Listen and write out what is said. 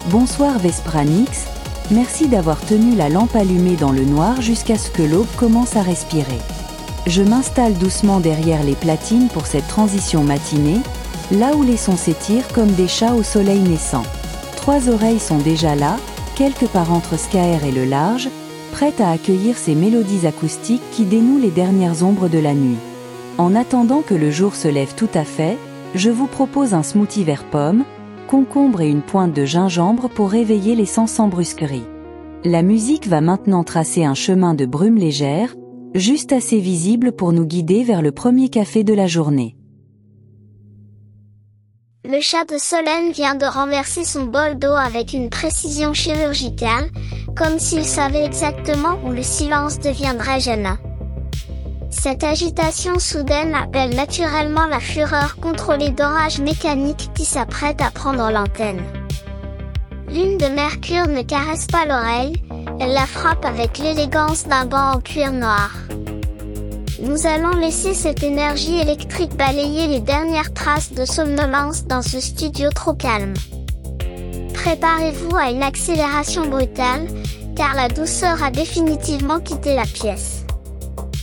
Bonsoir Vespranix, merci d'avoir tenu la lampe allumée dans le noir jusqu'à ce que l'aube commence à respirer. Je m'installe doucement derrière les platines pour cette transition matinée, là où les sons s'étirent comme des chats au soleil naissant. 3 oreilles sont déjà là, quelque part entre Skaer et le large, prêtes à accueillir ces mélodies acoustiques qui dénouent les dernières ombres de la nuit. En attendant que le jour se lève tout à fait, je vous propose un smoothie vert pomme, concombre et une pointe de gingembre pour réveiller les sens sans brusquerie. La musique va maintenant tracer un chemin de brume légère, juste assez visible pour nous guider vers le premier café de la journée. Le chat de Solène vient de renverser son bol d'eau avec une précision chirurgicale, comme s'il savait exactement où le silence deviendrait gênant. Cette agitation soudaine appelle naturellement la fureur contrôlée d'orage mécanique qui s'apprête à prendre l'antenne. Lune de Mercure ne caresse pas l'oreille, elle la frappe avec l'élégance d'un banc en cuir noir. Nous allons laisser cette énergie électrique balayer les dernières traces de somnolence dans ce studio trop calme. Préparez-vous à une accélération brutale, car la douceur a définitivement quitté la pièce.